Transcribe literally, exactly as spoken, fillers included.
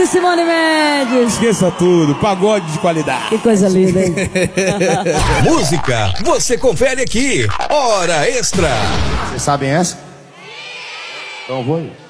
de Simone Mendes. Esqueça tudo, pagode de qualidade. Que coisa linda, hein? Música, você confere aqui. Hora Extra. Vocês sabem essa? Então vou ir.